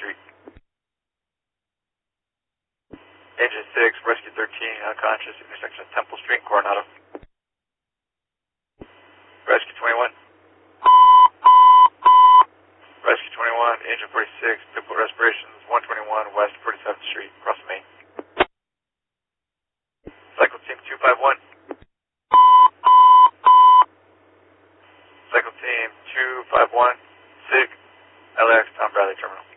Street. Engine 6, Rescue 13, unconscious, intersection of Temple Street, Coronado. Rescue 21. Rescue 21, Engine 46, Pimple Respirations, 121 West 47th Street, across the main. Cycle Team 251. Cycle Team 251, SIG, LAX, Tom Bradley Terminal.